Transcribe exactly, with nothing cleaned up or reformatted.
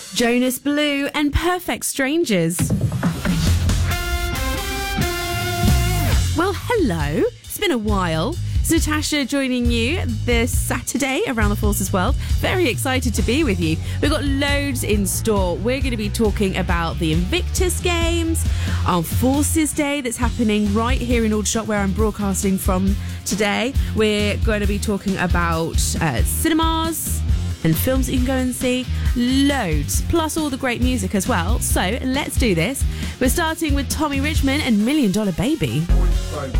Jonas Blue and Perfect Strangers. Well, hello. It's been a while. It's Natasha joining you this Saturday around the Forces World. Very excited to be with you. We've got loads in store. We're going to be talking about the Invictus Games, our Forces Day that's happening right here in Aldershot, where I'm broadcasting from today. We're going to be talking about uh, cinemas and films that you can go and see. Loads. Plus all the great music as well. So let's do this. We're starting with Tommy Richmond and Million Dollar Baby.